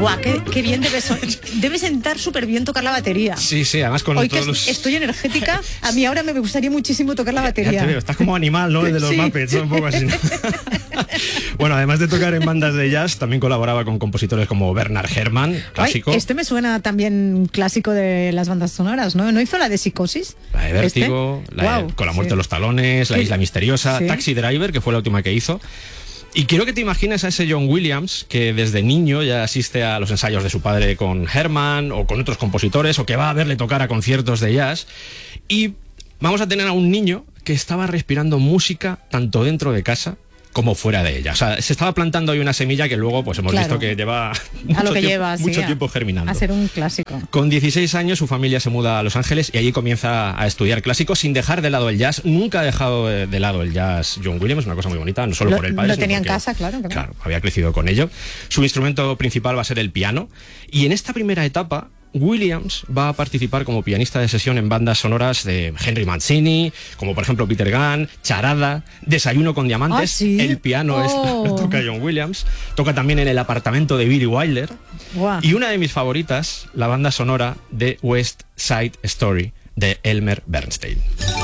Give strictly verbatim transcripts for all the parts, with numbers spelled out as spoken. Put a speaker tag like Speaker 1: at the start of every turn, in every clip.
Speaker 1: Guau, qué, qué bien debe, so debe sentar súper bien tocar la batería.
Speaker 2: Sí, sí, además con
Speaker 1: Hoy
Speaker 2: todos
Speaker 1: que
Speaker 2: los...
Speaker 1: estoy energética, a mí ahora me gustaría muchísimo tocar la batería.
Speaker 2: Ya te veo, estás como animal, ¿no? El de los
Speaker 1: Sí.
Speaker 2: Muppets, ¿no? Un poco así, ¿no? Bueno, además de tocar en bandas de jazz, también colaboraba con compositores como Bernard Herrmann, clásico.
Speaker 1: Ay, este me suena también clásico de las bandas sonoras, ¿no? ¿No hizo la de Psicosis?
Speaker 2: La de Vértigo,
Speaker 1: ¿Este?
Speaker 2: la de
Speaker 1: Wow,
Speaker 2: Con la muerte
Speaker 1: sí.
Speaker 2: de los talones, La
Speaker 1: Sí.
Speaker 2: isla misteriosa,
Speaker 1: Sí.
Speaker 2: Taxi Driver, que fue la última que hizo. Y quiero que te imagines a ese John Williams que desde niño ya asiste a los ensayos de su padre con Herrmann o con otros compositores, o que va a verle tocar a conciertos de jazz. Y vamos a tener a un niño que estaba respirando música tanto dentro de casa como fuera de ella. O sea, se estaba plantando ahí una semilla que luego pues hemos
Speaker 1: Claro.
Speaker 2: visto que lleva
Speaker 1: A
Speaker 2: mucho,
Speaker 1: lo que
Speaker 2: tiempo,
Speaker 1: lleva, sí,
Speaker 2: mucho
Speaker 1: a-
Speaker 2: tiempo germinando.
Speaker 1: A ser un clásico.
Speaker 2: Con dieciséis años su familia se muda a Los Ángeles y allí comienza a estudiar clásicos sin dejar de lado el jazz. Nunca ha dejado de de lado el jazz John Williams, una cosa muy bonita, no solo
Speaker 1: Lo-
Speaker 2: por el padre.
Speaker 1: lo
Speaker 2: sino
Speaker 1: tenía en
Speaker 2: porque,
Speaker 1: casa, claro, claro.
Speaker 2: Claro, había crecido con ello. Su instrumento principal va a ser el piano y en esta primera etapa Williams va a participar como pianista de sesión en bandas sonoras de Henry Mancini, como por ejemplo Peter Gunn, Charada, Desayuno con Diamantes.
Speaker 1: ¿Ah, sí?
Speaker 2: El piano es,
Speaker 1: Oh.
Speaker 2: lo toca John Williams. Toca también en El apartamento de Billy Wilder.
Speaker 1: Guau.
Speaker 2: Y una de mis favoritas, la banda sonora de West Side Story de Elmer Bernstein.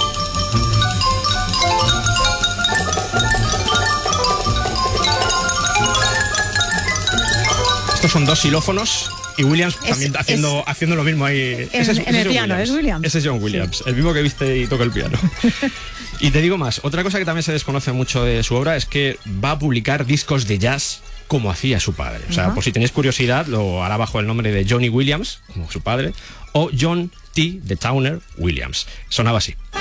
Speaker 2: Estos son dos xilófonos y Williams
Speaker 1: Es-
Speaker 2: también haciendo,
Speaker 1: es-
Speaker 2: haciendo lo mismo ahí.
Speaker 1: En- en el
Speaker 2: John
Speaker 1: piano, ¿es Williams?
Speaker 2: Ese es John Williams, el mismo que viste y toca el piano. Y te digo más, otra cosa que también se desconoce mucho de su obra es que va a publicar discos de jazz como hacía su padre. O sea,
Speaker 1: Ajá.
Speaker 2: por si tenéis curiosidad, lo hará bajo el nombre de Johnny Williams, como su padre, o John T. de Towner Williams. Sonaba así.